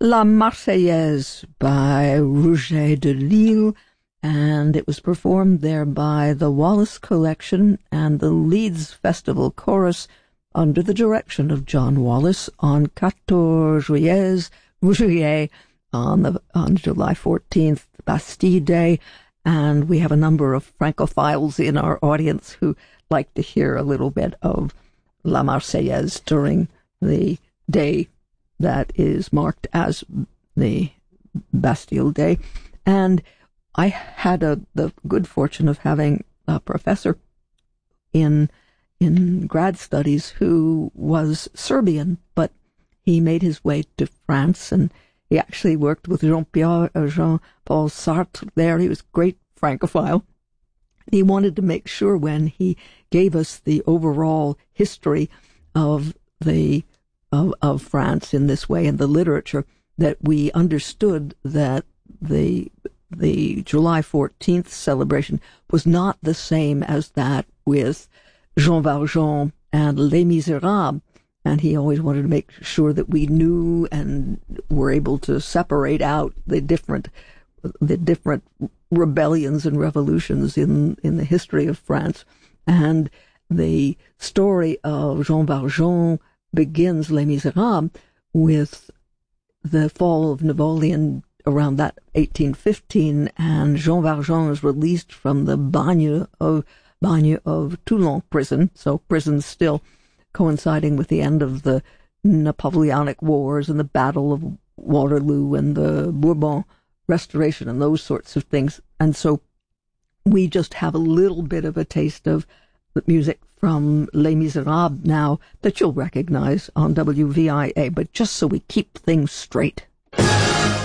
La Marseillaise by Rouget de Lille, and it was performed there by the Wallace Collection and the Leeds Festival Chorus under the direction of John Wallace on 14 Juillet on July 14th, Bastille Day. And we have a number of Francophiles in our audience who like to hear a little bit of La Marseillaise during the day that is marked as the Bastille Day. And I had the good fortune of having a professor in grad studies who was Serbian, but he made his way to France, and he actually worked with Jean-Paul Sartre there. He was a great Francophile. He wanted to make sure when he gave us the overall history of France in this way and the literature, that we understood that the July 14th celebration was not the same as that with Jean Valjean and Les Miserables. And he always wanted to make sure that we knew and were able to separate out the different rebellions and revolutions in the history of France. And the story of Jean Valjean begins, Les Miserables, with the fall of Napoleon around that 1815, and Jean Valjean is released from the bagne of Toulon prison, so prisons still coinciding with the end of the Napoleonic Wars and the Battle of Waterloo and the Bourbon Restoration and those sorts of things. And so we just have a little bit of a taste of the music from Les Miserables now that you'll recognize on WVIA, but just so we keep things straight.